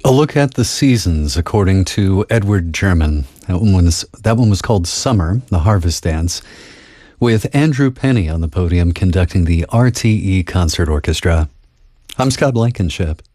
A look at the seasons, according to Edward German. That one was called Summer, the Harvest Dance, with Andrew Penny on the podium conducting the RTE Concert Orchestra. I'm Scott Blankenship.